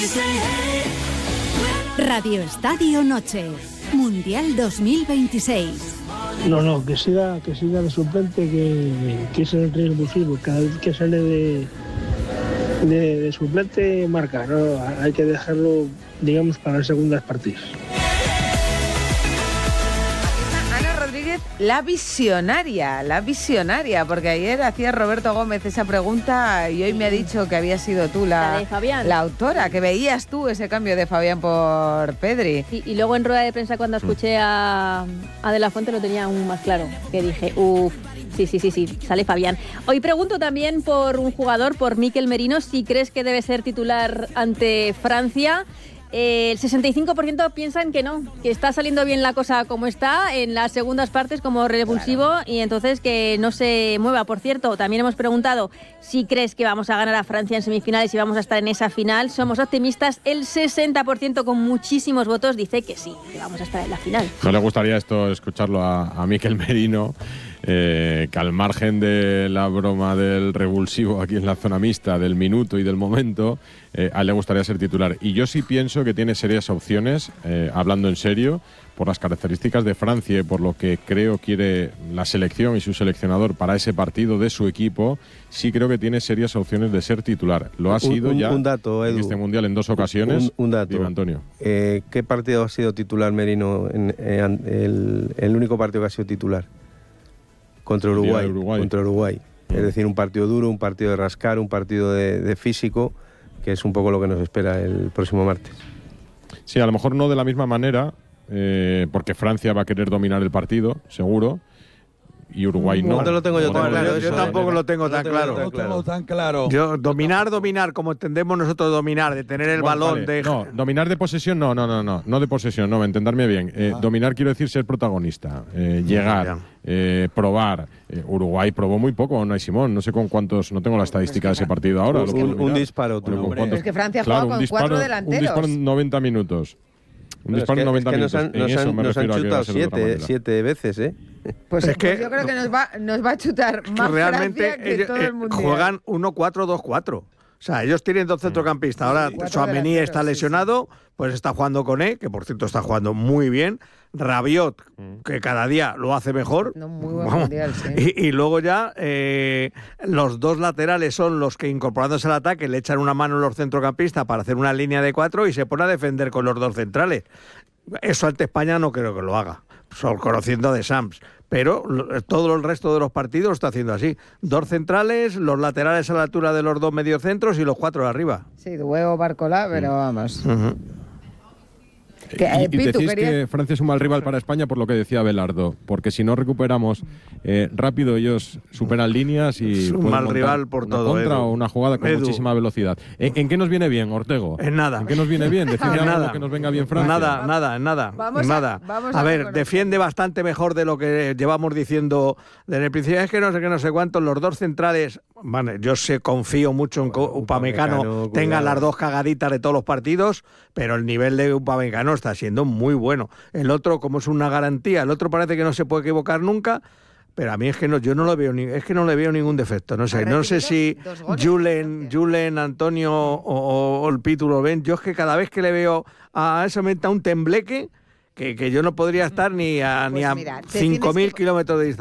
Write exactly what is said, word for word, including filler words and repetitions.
Radio Estadio Noche, Mundial dos mil veintiséis. No, no, que siga, que siga de suplente, que, que es el revulsivo. Cada vez que sale de, de, de suplente marca, ¿no? Hay que dejarlo, digamos, para las segundas partidas. La visionaria, la visionaria, porque ayer hacía Roberto Gómez esa pregunta y hoy me ha dicho que había sido tú la, la, de Fabián. la autora, que veías tú ese cambio de Fabián por Pedri. Y, y luego en rueda de prensa cuando escuché a, a De La Fuente lo tenía aún más claro, que dije, uff, sí, sí, sí, sí, sale Fabián. Hoy pregunto también por un jugador, por Mikel Merino, si crees que debe ser titular ante Francia. Eh, el sesenta y cinco por ciento piensan que no, que está saliendo bien la cosa como está, en las segundas partes como revulsivo, claro. Y entonces que no se mueva. Por cierto, también hemos preguntado si crees que vamos a ganar a Francia en semifinales y vamos a estar en esa final. Somos optimistas, el sesenta por ciento con muchísimos votos dice que sí, que vamos a estar en la final. ¿No le gustaría esto escucharlo a, a Mikel Merino? Eh, que al margen de la broma del revulsivo aquí en la zona mixta, del minuto y del momento, eh, a él le gustaría ser titular. Y yo sí pienso que tiene serias opciones, eh, hablando en serio, por las características de Francia y por lo que creo quiere la selección y su seleccionador para ese partido de su equipo. Sí creo que tiene serias opciones de ser titular. Lo ha sido un, ya un dato, Edu, en este Mundial en dos ocasiones. Un, un dato. Dime, Antonio. Eh, ¿Qué partido ha sido titular Merino? En, en, el, el único partido que ha sido titular. Contra Uruguay, Uruguay. Contra Uruguay. Mm. Es decir, un partido duro, un partido de rascar, un partido de, de físico, que es un poco lo que nos espera el próximo martes. Sí, a lo mejor no de la misma manera, eh, porque Francia va a querer dominar el partido, seguro, y Uruguay no. No te lo tengo yo tan claro. Yo tampoco lo tengo tan claro. No tengo tan claro. Yo, dominar, dominar, como entendemos nosotros dominar, de tener el bueno, balón, vale. de... No, dominar de posesión, no, no, no, no, no de posesión, no, entenderme bien. Eh, ah. Dominar quiero decir ser protagonista, eh, llegar, eh, probar. Eh, Uruguay probó muy poco, Unai Simón, no sé con cuántos, no tengo la estadística de ese partido ahora. Un, un, un disparo. Bueno, con Pero es que Francia claro, juega con disparo, cuatro delanteros. Un disparo en noventa minutos. Un disparo en noventa minutos. Nos han, en nos eso han, me nos refiero han a que chutado siete, siete veces, ¿eh? Pues, es que, pues yo creo que nos va, nos va a chutar más que realmente Francia que ellos, todo el Mundial. Juegan uno cuatro dos cuatro. O sea, ellos tienen dos centrocampistas. Ahora sí, Tchouaméni está lesionado, sí, sí. Pues está jugando con E, que por cierto está jugando muy bien. Rabiot, que cada día lo hace mejor. No, muy buen mundial, sí. y, y luego ya eh, los dos laterales son los que, incorporándose al ataque, le echan una mano a los centrocampistas para hacer una línea de cuatro y se pone a defender con los dos centrales. Eso ante España no creo que lo haga, solo conociendo de Sams. Pero todo el resto de los partidos lo está haciendo así. Dos centrales, los laterales a la altura de los dos mediocentros y los cuatro de arriba. Sí, Dueo, Barcola, pero vamos. Uh-huh. Que, eh, y, y Pitu, decís quería... que Francia es un mal rival para España por lo que decía Belardo, porque si no recuperamos eh, rápido ellos superan líneas y es un mal rival por una todo, contra Edu. o una jugada con Edu. muchísima velocidad. ¿En, ¿En qué nos viene bien, Ortego? En nada. ¿En qué nos viene bien? Decidme En algo nada. que nos venga bien Francia. Nada, nada, nada. Vamos nada. A, vamos a, a ver, reconocer. defiende bastante mejor de lo que llevamos diciendo desde el principio. Es que no sé qué, no sé cuántos, los dos centrales. Vale, yo sé, confío mucho en que bueno, Upamecano, Upamecano tenga cuidado. Las dos cagaditas de todos los partidos, pero el nivel de Upamecano está siendo muy bueno. El otro, como es una garantía, el otro parece que no se puede equivocar nunca, pero a mí es que no, yo no lo veo ni, es que no le veo ningún defecto. No sé, no sé si Julen, Julen, Antonio o, o, o el Pitu lo ven. Yo es que cada vez que le veo a ese momento un tembleque que, que yo no podría estar ni a, pues ni a cinco mil kilómetros de distancia.